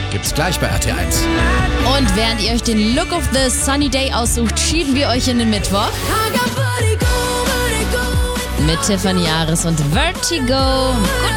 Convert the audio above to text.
gibt's gleich bei RT1. Und während ihr euch den Look of the Sunny Day aussucht, schieben wir euch in den Mittwoch mit Tiffany Ares und Vertigo. Guten